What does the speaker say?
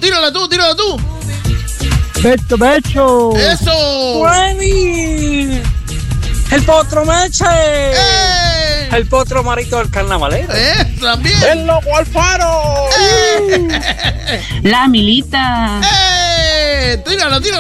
tírala tú. Becho. ¡Eso! ¡Bueni! El potro Meche. El potro Marito del Carnavalero. También. El loco Alfaro. La Milita. Tírala.